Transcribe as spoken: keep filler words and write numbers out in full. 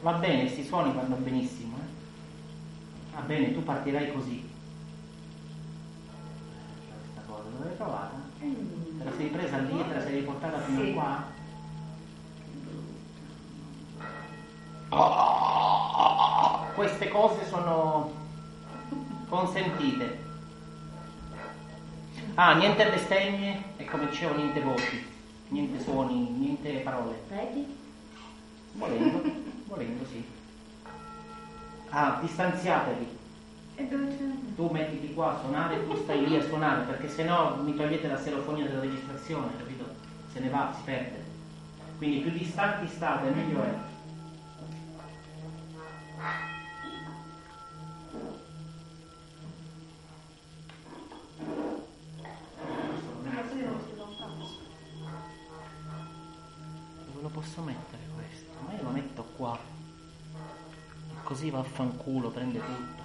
Va bene, questi suoni vanno benissimo, eh? Va bene, tu partirai così. Questa cosa, dove l'hai trovata? Te la sei presa lì e te la sei riportata fino Sì. a qua? Queste cose sono consentite. Ah, niente bestemmie e, come dicevo, niente voci, niente suoni, niente parole. Vedi? Volendo, volendo sì. Ah, distanziatevi. E dove c'è? Tu mettiti qua a suonare e tu stai lì a suonare, perché sennò mi togliete la stereofonia della registrazione, capito? Se ne va, si perde. Quindi più distanti state, meglio è. Dove lo posso mettere questo? Ma io lo metto qua. E così vaffanculo, prende tutto.